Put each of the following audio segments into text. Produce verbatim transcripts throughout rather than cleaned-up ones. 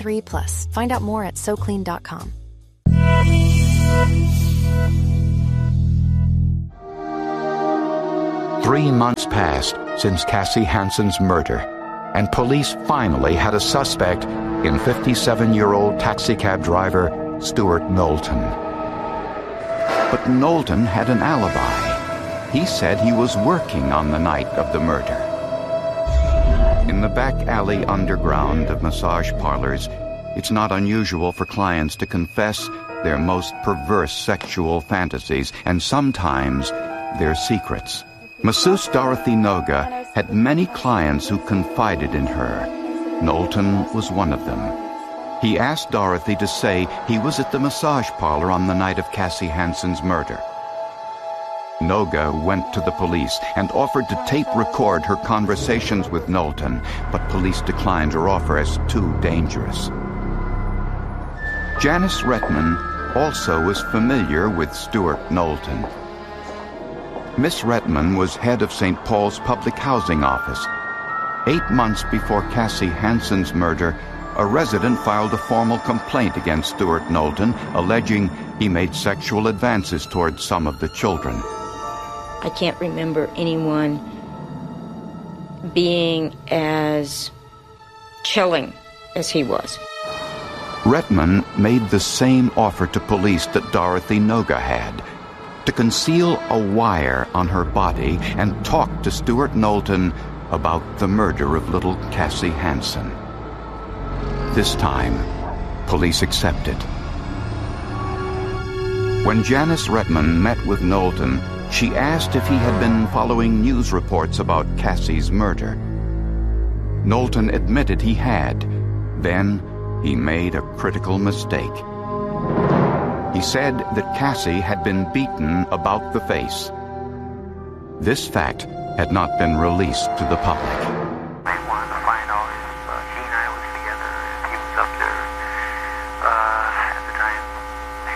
three plus. Find out more at so clean dot com. Three months passed since Cassie Hansen's murder, and police finally had a suspect in fifty-seven-year-old taxicab driver Stuart Knowlton. But Knowlton had an alibi. He said he was working on the night of the murder. In the back alley underground of massage parlors, it's not unusual for clients to confess their most perverse sexual fantasies and sometimes their secrets. Masseuse Dorothy Noga had many clients who confided in her. Knowlton was one of them. He asked Dorothy to say he was at the massage parlor on the night of Cassie Hansen's murder. Noga went to the police and offered to tape record her conversations with Knowlton, but police declined her offer as too dangerous. Janice Redman also was familiar with Stuart Knowlton. Miss Redman was head of Saint Paul's Public Housing Office. Eight months before Cassie Hansen's murder, a resident filed a formal complaint against Stuart Knowlton, alleging he made sexual advances towards some of the children. I can't remember anyone being as chilling as he was. Redman made the same offer to police that Dorothy Noga had, to conceal a wire on her body and talk to Stuart Knowlton about the murder of little Cassie Hansen. This time, police accepted. When Janice Redman met with Knowlton, she asked if he had been following news reports about Cassie's murder. Knowlton admitted he had. Then he made a critical mistake. He said that Cassie had been beaten about the face. This fact had not been released to the public. I wanted to find out if uh, he and I was together, if he was up there. Uh, at the time, the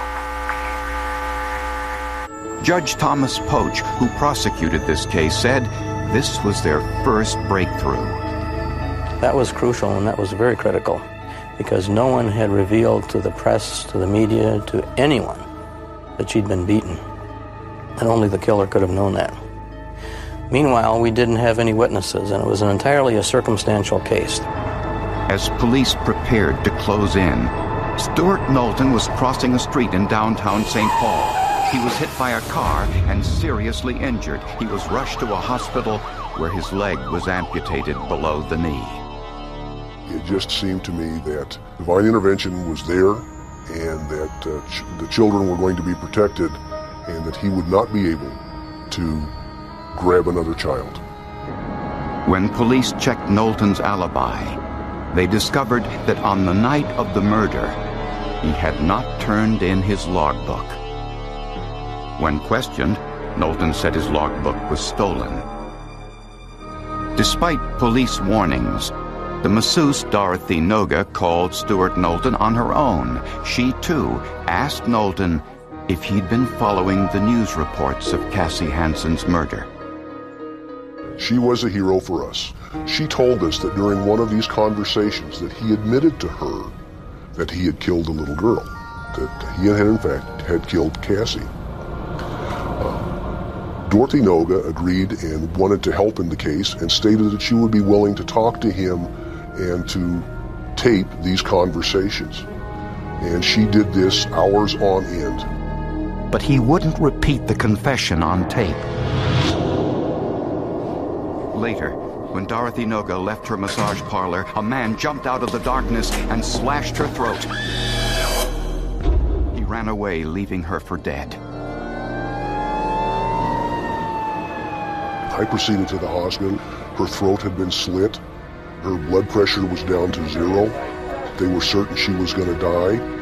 Hansen girl came. Judge Thomas Poach, who prosecuted this case, said this was their first breakthrough. That was crucial, and that was very critical, because no one had revealed to the press, to the media, to anyone that she'd been beaten. And only the killer could have known that. Meanwhile, we didn't have any witnesses, and it was an entirely a circumstantial case. As police prepared to close in, Stuart Knowlton was crossing a street in downtown Saint Paul. He was hit by a car and seriously injured. He was rushed to a hospital where his leg was amputated below the knee. It just seemed to me that divine intervention was there, and that uh, ch- the children were going to be protected, and that he would not be able to grab another child. When police checked Knowlton's alibi, they discovered that on the night of the murder, he had not turned in his logbook. When questioned, Knowlton said his logbook was stolen. Despite police warnings, the masseuse Dorothy Noga called Stuart Knowlton on her own. She, too, asked Knowlton if he'd been following the news reports of Cassie Hansen's murder. She was a hero for us. She told us that during one of these conversations that he admitted to her that he had killed a little girl, that he had in fact had killed Cassie. Uh, Dorothy Noga agreed and wanted to help in the case and stated that she would be willing to talk to him and to tape these conversations. And she did this hours on end. But he wouldn't repeat the confession on tape. Later, when Dorothy Noga left her massage parlor, a man jumped out of the darkness and slashed her throat. He ran away, leaving her for dead. I proceeded to the hospital. Her throat had been slit. Her blood pressure was down to zero. They were certain she was going to die.